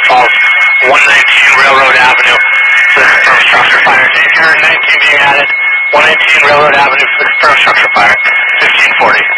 Falls, 119 Railroad Avenue for the confirmed structure fire. Error 19 being added, 119 Railroad Avenue for the confirmed structure fire, 1540.